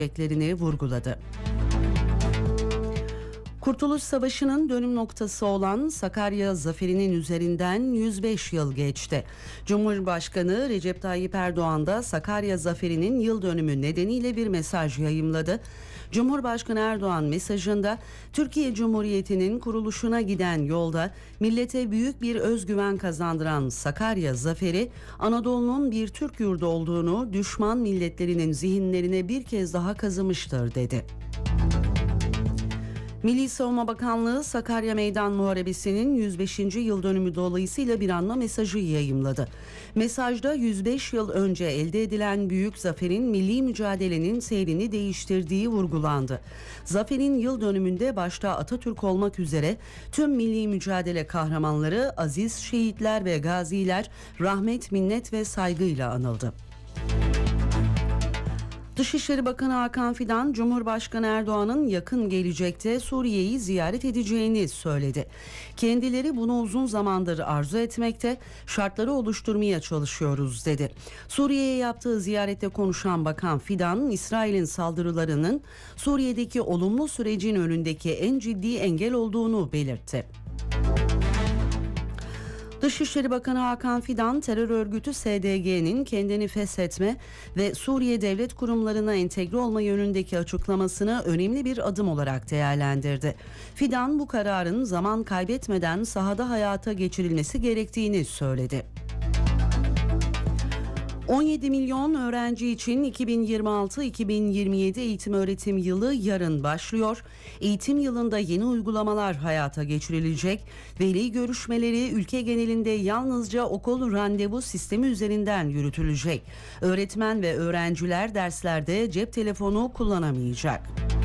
vurguladı. Kurtuluş Savaşı'nın dönüm noktası olan Sakarya Zaferi'nin üzerinden 105 yıl geçti. Cumhurbaşkanı Recep Tayyip Erdoğan da Sakarya Zaferi'nin yıl dönümü nedeniyle bir mesaj yayımladı. Cumhurbaşkanı Erdoğan mesajında Türkiye Cumhuriyeti'nin kuruluşuna giden yolda millete büyük bir özgüven kazandıran Sakarya Zaferi, Anadolu'nun bir Türk yurdu olduğunu düşman milletlerinin zihinlerine bir kez daha kazımıştır dedi. Milli Savunma Bakanlığı Sakarya Meydan Muharebesi'nin 105. yıl dönümü dolayısıyla bir anma mesajı yayımladı. Mesajda 105 yıl önce elde edilen büyük zaferin milli mücadelenin seyrini değiştirdiği vurgulandı. Zaferin yıl dönümünde başta Atatürk olmak üzere tüm milli mücadele kahramanları, aziz şehitler ve gaziler rahmet, minnet ve saygıyla anıldı. Dışişleri Bakanı Hakan Fidan, Cumhurbaşkanı Erdoğan'ın yakın gelecekte Suriye'yi ziyaret edeceğini söyledi. Kendileri bunu uzun zamandır arzu etmekte, şartları oluşturmaya çalışıyoruz dedi. Suriye'ye yaptığı ziyarette konuşan Bakan Fidan, İsrail'in saldırılarının Suriye'deki olumlu sürecin önündeki en ciddi engel olduğunu belirtti. Dışişleri Bakanı Hakan Fidan, terör örgütü SDG'nin kendini feshetme ve Suriye devlet kurumlarına entegre olma yönündeki açıklamasını önemli bir adım olarak değerlendirdi. Fidan, bu kararın zaman kaybetmeden sahada hayata geçirilmesi gerektiğini söyledi. 17 milyon öğrenci için 2026-2027 eğitim öğretim yılı yarın başlıyor. Eğitim yılında yeni uygulamalar hayata geçirilecek. Veli görüşmeleri ülke genelinde yalnızca okul randevu sistemi üzerinden yürütülecek. Öğretmen ve öğrenciler derslerde cep telefonu kullanamayacak.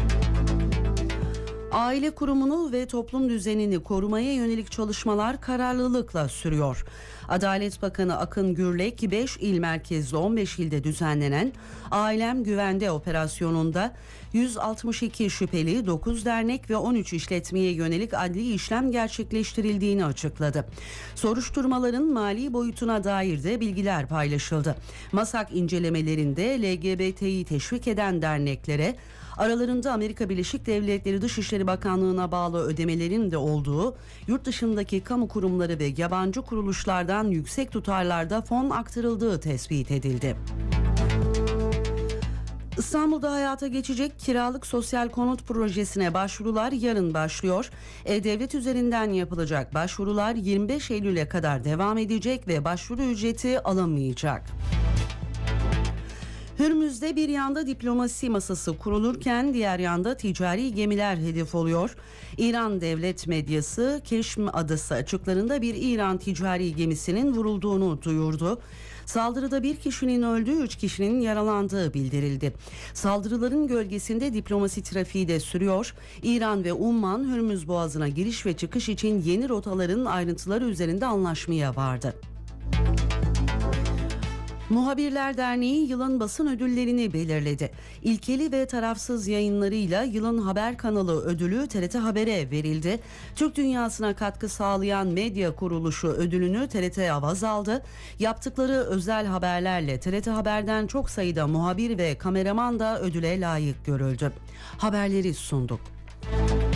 Aile kurumunu ve toplum düzenini korumaya yönelik çalışmalar kararlılıkla sürüyor. Adalet Bakanı Akın Gürlek, 5 il merkezli 15 ilde düzenlenen Ailem Güvende operasyonunda 162 şüpheli, 9 dernek ve 13 işletmeye yönelik adli işlem gerçekleştirildiğini açıkladı. Soruşturmaların mali boyutuna dair de bilgiler paylaşıldı. MASAK incelemelerinde LGBT'yi teşvik eden derneklere, aralarında Amerika Birleşik Devletleri Dışişleri Bakanlığı'na bağlı ödemelerin de olduğu, yurt dışındaki kamu kurumları ve yabancı kuruluşlardan yüksek tutarlarda fon aktarıldığı tespit edildi. İstanbul'da hayata geçecek kiralık sosyal konut projesine başvurular yarın başlıyor. E-Devlet üzerinden yapılacak başvurular 25 Eylül'e kadar devam edecek ve başvuru ücreti alınmayacak. Hürmüz'de bir yanda diplomasi masası kurulurken diğer yanda ticari gemiler hedef oluyor. İran devlet medyası Keşm Adası açıklarında bir İran ticari gemisinin vurulduğunu duyurdu. Saldırıda bir kişinin öldüğü, 3 kişinin yaralandığı bildirildi. Saldırıların gölgesinde diplomasi trafiği de sürüyor. İran ve Umman, Hürmüz Boğazı'na giriş ve çıkış için yeni rotaların ayrıntıları üzerinde anlaşmaya vardı. Muhabirler Derneği yılın basın ödüllerini belirledi. İlkeli ve tarafsız yayınlarıyla yılın haber kanalı ödülü TRT Haber'e verildi. Türk dünyasına katkı sağlayan medya kuruluşu ödülünü TRT Avaz aldı. Yaptıkları özel haberlerle TRT Haber'den çok sayıda muhabir ve kameraman da ödüle layık görüldü. Haberleri sunduk.